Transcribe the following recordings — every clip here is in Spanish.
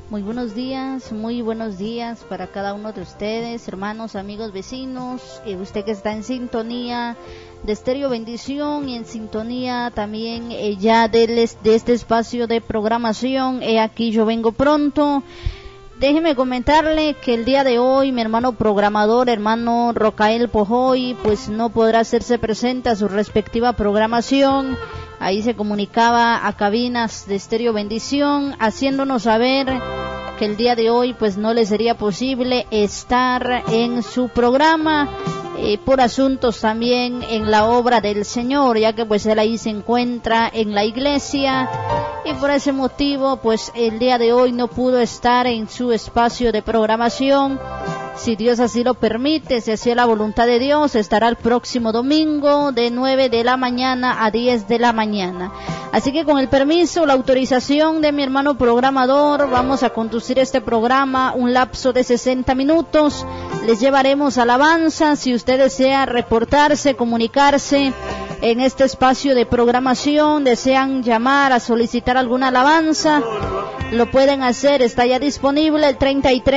Muy buenos días para cada uno de ustedes, hermanos, amigos, vecinos, usted que está en sintonía de Estéreo Bendición y en sintonía también ya de este espacio de programación. Aquí yo vengo pronto. Déjeme comentarle que el día de hoy mi hermano programador, hermano Rocael Pojoy, pues no podrá hacerse presente a su respectiva programación. Ahí se comunicaba a cabinas de Estéreo Bendición, haciéndonos saber que el día de hoy pues no le sería posible estar en su programa por asuntos también en la obra del Señor, ya que pues él ahí se encuentra en la iglesia y por ese motivo pues el día de hoy no pudo estar en su espacio de programación. Si Dios así lo permite, si así es la voluntad de Dios, estará el próximo domingo de 9 de la mañana a 10 de la mañana. Así que con el permiso, la autorización de mi hermano programador, vamos a conducir este programa un lapso de 60 minutos. Les llevaremos alabanza. Si usted desea reportarse, comunicarse en este espacio de programación, desean llamar a solicitar alguna alabanza, lo pueden hacer. Está ya disponible el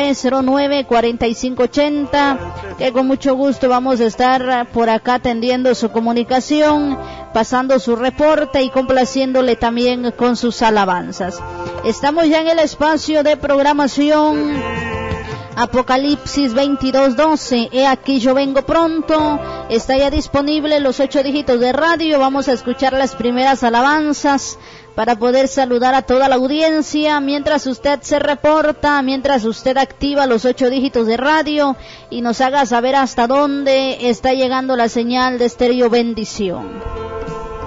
3309-4580, que con mucho gusto vamos a estar por acá atendiendo su comunicación, pasando su reporte y complaciéndole también con sus alabanzas. Estamos ya en el espacio de programación Apocalipsis 22:12, aquí yo vengo pronto. Está ya disponible los 8 dígitos de radio. Vamos a escuchar las primeras alabanzas para poder saludar a toda la audiencia, mientras usted se reporta, mientras usted activa los 8 dígitos de radio y nos haga saber hasta dónde está llegando la señal de Estéreo Bendición.